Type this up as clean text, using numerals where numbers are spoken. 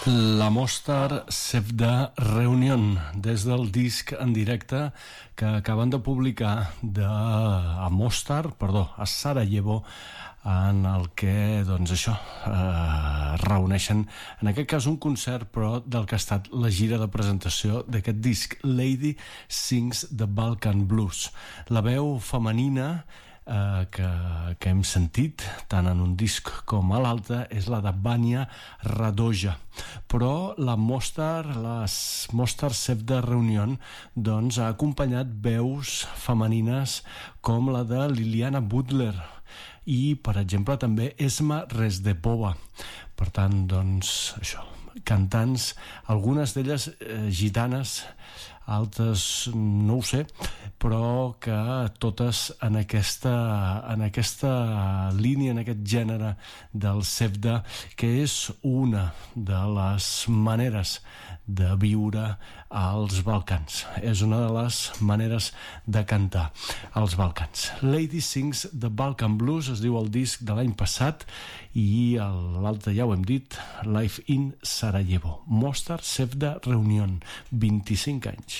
La Mostar Sevda Reunion, des del disc en directe que acaben de publicar a Sarajevo, en el que, doncs això, reuneixen, en aquest cas un concert, però del que ha estat la gira de presentació d'aquest disc, Lady Sings the Balkan Blues. La veu femenina que hem sentit tant en un disc com a l'altre és la de Vanya Radoja, però la Mostar Sevda Reunion doncs ha acompanyat veus femenines com la de Liliana Butler i, per exemple, també Esma Rezdebova. Per tant, doncs, això, cantants, algunes d'elles gitanes, altres no ho sé, però que totes en aquesta línia, en aquest gènere del Sevda, que és una de les maneres de viure als Balcans, és una de les maneres de cantar als Balcans. Lady Sings the Balkan Blues es diu el disc de l'any passat, i l'altre ja ho hem dit, Live in Sarajevo. Mostar Sevda Reunion, 25 anys.